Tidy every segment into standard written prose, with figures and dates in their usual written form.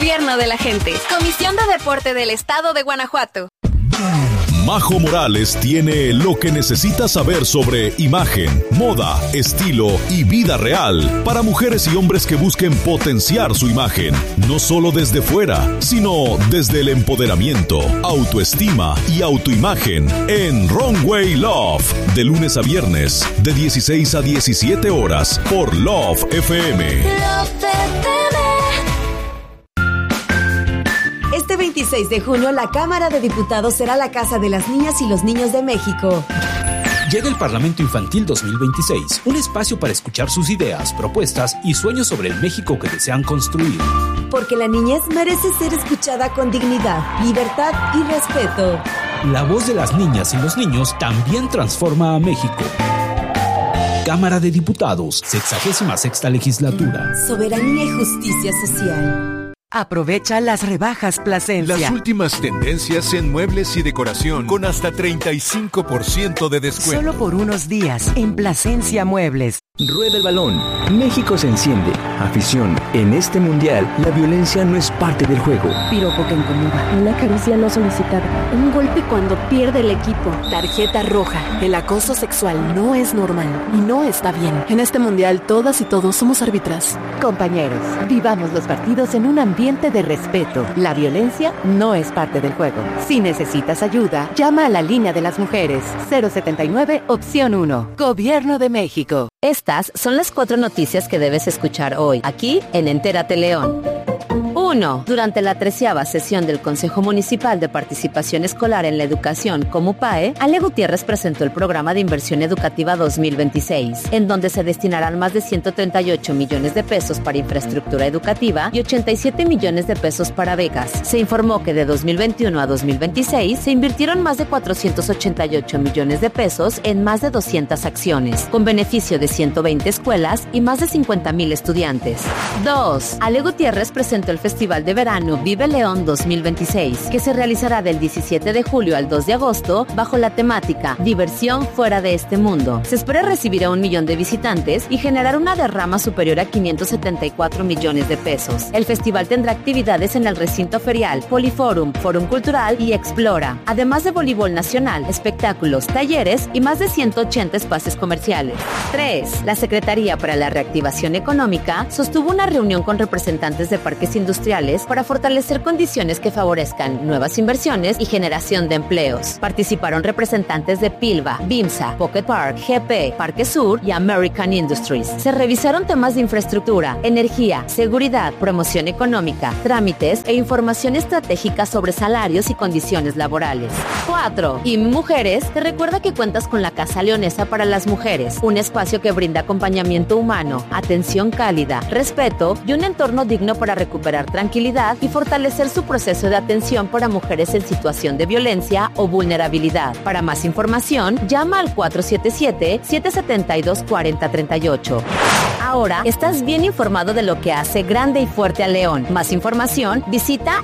Gobierno de la gente. Comisión de Deporte del Estado de Guanajuato. Majo Morales tiene lo que necesitas saber sobre imagen, moda, estilo y vida real para mujeres y hombres que busquen potenciar su imagen, no solo desde fuera, sino desde el empoderamiento, autoestima y autoimagen en Runway Love, de lunes a viernes, de 16 a 17 horas por Love FM. Este 26 de junio, la Cámara de Diputados será la casa de las niñas y los niños de México. Llega el Parlamento Infantil 2026, un espacio para escuchar sus ideas, propuestas y sueños sobre el México que desean construir. Porque la niñez merece ser escuchada con dignidad, libertad y respeto. La voz de las niñas y los niños también transforma a México. Cámara de Diputados, 66ª Legislatura. Soberanía y justicia social. Aprovecha las rebajas Plasencia. Las últimas tendencias en muebles y decoración con hasta 35% de descuento. Solo por unos días en Plasencia Muebles. Rueda el balón. México se enciende. Afición. En este mundial, la violencia no es parte del juego. Piropo que incomoda. Una caricia no solicitada. Un golpe cuando pierde el equipo. Tarjeta roja. El acoso sexual no es normal y no está bien. En este mundial, todas y todos somos árbitras. Compañeros, vivamos los partidos en un ambiente de respeto. La violencia no es parte del juego. Si necesitas ayuda, llama a la línea de las mujeres. 079, opción 1. Gobierno de México. Estas son las 4 noticias que debes escuchar hoy, aquí en Entérate León. 1. Durante la 13ª sesión del Consejo Municipal de Participación Escolar en la Educación, Comupae, Ale Gutiérrez presentó el Programa de Inversión Educativa 2026, en donde se destinarán más de 138 millones de pesos para infraestructura educativa y 87 millones de pesos para becas. Se informó que de 2021 a 2026 se invirtieron más de 488 millones de pesos en más de 200 acciones, con beneficio de 120 escuelas y más de 50,000 estudiantes. 2. Ale Gutiérrez presentó el Festival de Verano Vive León 2026, que se realizará del 17 de julio al 2 de agosto bajo la temática Diversión fuera de este mundo. Se espera recibir a 1 millón de visitantes y generar una derrama superior a 574 millones de pesos. El festival tendrá actividades en el recinto ferial, Poliforum, Fórum Cultural y Explora, además de voleibol nacional, espectáculos, talleres y más de 180 espacios comerciales. 3. La Secretaría para la Reactivación Económica sostuvo una reunión con representantes de parques industriales para fortalecer condiciones que favorezcan nuevas inversiones y generación de empleos. Participaron representantes de Pilva, BIMSA, Pocket Park, GP, Parque Sur y American Industries. Se revisaron temas de infraestructura, energía, seguridad, promoción económica, trámites e información estratégica sobre salarios y condiciones laborales. 4. Y Mujeres te recuerda que cuentas con la Casa Leonesa para las Mujeres, un espacio que brinda acompañamiento humano, atención cálida, respeto y un entorno digno para recuperar tranquilidad y fortalecer su proceso de atención para mujeres en situación de violencia o vulnerabilidad. Para más información, llama al 477-772-4038. Ahora estás bien informado de lo que hace grande y fuerte a León. Más información, visita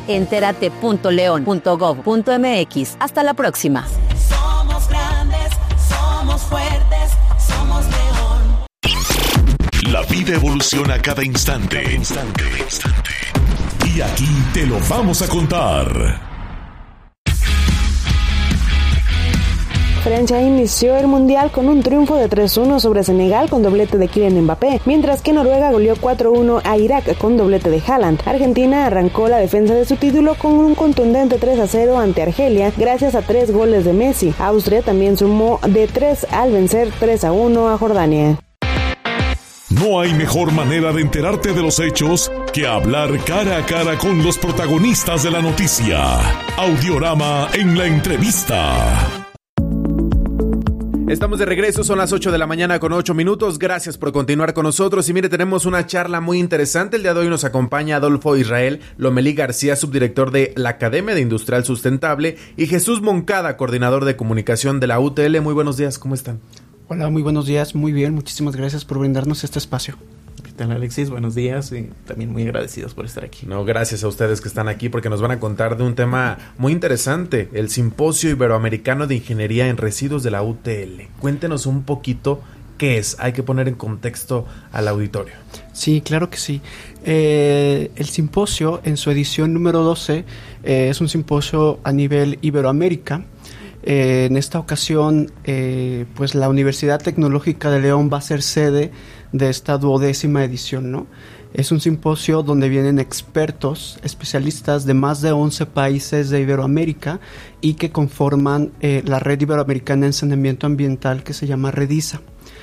enterate.leon.gov.mx. Hasta la próxima. Somos grandes, somos fuertes, somos León. La vida evoluciona cada instante. Y aquí te lo vamos a contar. Francia inició el Mundial con un triunfo de 3-1 sobre Senegal con doblete de Kylian Mbappé, mientras que Noruega goleó 4-1 a Irak con doblete de Haaland. Argentina arrancó la defensa de su título con un contundente 3-0 ante Argelia gracias a 3 goles de Messi. Austria también sumó de 3 al vencer 3-1 a Jordania. No hay mejor manera de enterarte de los hechos que hablar cara a cara con los protagonistas de la noticia. Audiorama en la entrevista. Estamos de regreso, son las 8 de la mañana con 8 minutos. Gracias por continuar con nosotros. Y mire, tenemos una charla muy interesante. El día de hoy nos acompaña Adolfo Israel Lomelí García, subdirector de la Academia de Industrial Sustentable, y Jesús Moncada, coordinador de comunicación de la UTL. Muy buenos días, ¿cómo están? Hola, muy buenos días, muy bien, muchísimas gracias por brindarnos este espacio. ¿Qué tal, Alexis? Buenos días y también muy agradecidos por estar aquí. No, gracias a ustedes que están aquí porque nos van a contar de un tema muy interesante, el Simposio Iberoamericano de Ingeniería en Residuos de la UTL. Cuéntenos un poquito qué es, hay que poner en contexto al auditorio. Sí, claro que sí. El simposio, en su edición número 12, es un simposio a nivel Iberoamérica. En esta ocasión, pues la Universidad Tecnológica de León va a ser sede de esta 12ª edición, ¿no? Es un simposio donde vienen expertos, especialistas de más de 11 países de Iberoamérica y que conforman la Red Iberoamericana en Saneamiento Ambiental, que se llama REDISA.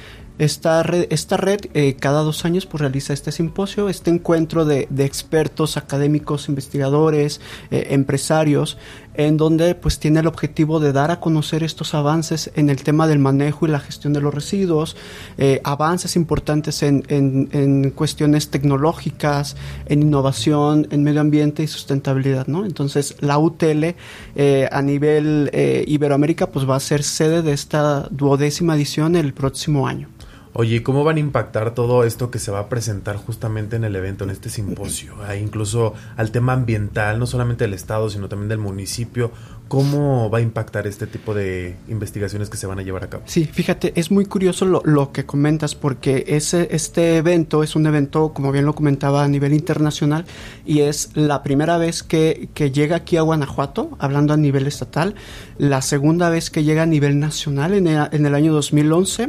Esta red cada 2 años pues realiza este simposio, este encuentro de expertos, académicos, investigadores, empresarios, en donde pues tiene el objetivo de dar a conocer estos avances en el tema del manejo y la gestión de los residuos, avances importantes en cuestiones tecnológicas, en innovación, en medio ambiente y sustentabilidad, ¿no? Entonces la UTL a nivel Iberoamérica pues va a ser sede de esta 12ª edición el próximo año. Oye, ¿cómo van a impactar todo esto que se va a presentar justamente en el evento, en este simposio? Incluso al tema ambiental, no solamente del Estado, sino también del municipio. ¿Cómo va a impactar este tipo de investigaciones que se van a llevar a cabo? Sí, fíjate, es muy curioso lo que comentas, porque este evento es un evento, como bien lo comentaba, a nivel internacional, y es la primera vez que llega aquí a Guanajuato, hablando a nivel estatal, la segunda vez que llega a nivel nacional. En el año 2011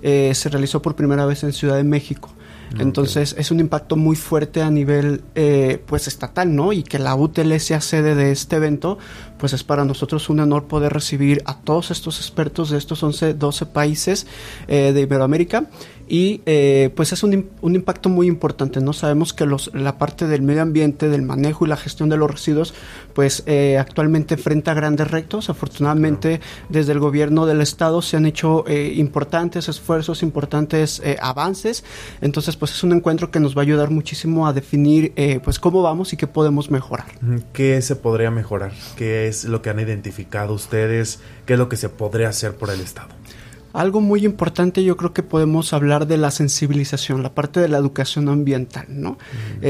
se realizó por primera vez en Ciudad de México. Entonces es un impacto muy fuerte a nivel pues estatal, ¿no? Y que la UTL sea sede de este evento, pues es para nosotros un honor poder recibir a todos estos expertos de estos 12 países de Iberoamérica. Y pues es un impacto muy importante, ¿no? Sabemos que la parte del medio ambiente, del manejo y la gestión de los residuos, pues actualmente enfrenta grandes retos. Afortunadamente, desde el gobierno del estado se han hecho importantes esfuerzos, importantes avances. Entonces, pues es un encuentro que nos va a ayudar muchísimo a definir pues cómo vamos y qué podemos mejorar. ¿Qué se podría mejorar? ¿Qué es lo que han identificado ustedes? ¿Qué es lo que se podría hacer por el estado? Algo muy importante, yo creo que podemos hablar de la sensibilización, la parte de la educación ambiental, ¿no?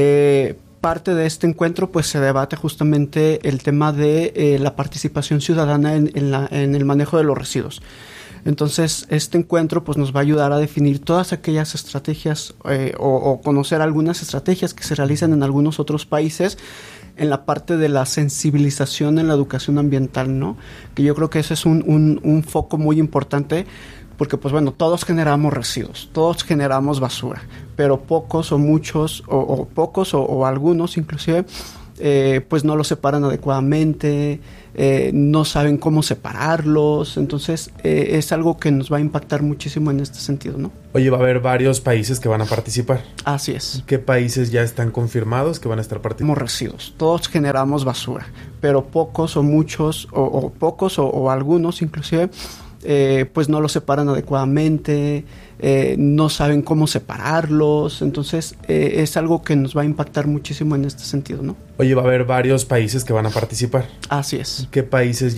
Parte de este encuentro pues se debate justamente el tema de la participación ciudadana en el manejo de los residuos. Entonces este encuentro pues nos va a ayudar a definir todas aquellas estrategias o conocer algunas estrategias que se realizan en algunos otros países en la parte de la sensibilización en la educación ambiental, ¿no? Que yo creo que ese es un foco muy importante, porque pues bueno, todos generamos residuos, todos generamos basura, pero pocos o muchos o pocos o algunos inclusive pues no los separan adecuadamente, no saben cómo separarlos. Entonces es algo que nos va a impactar muchísimo en este sentido, ¿no? Oye, va a haber varios países que van a participar. Así es. ¿Qué países ya están confirmados que van a estar participando? Como residuos, todos generamos basura, pero pocos o muchos o pocos o algunos inclusive pues no los separan adecuadamente, no saben cómo separarlos. Entonces es algo que nos va a impactar muchísimo en este sentido, ¿no? Oye, va a haber varios países que van a participar. Así es. ¿Qué países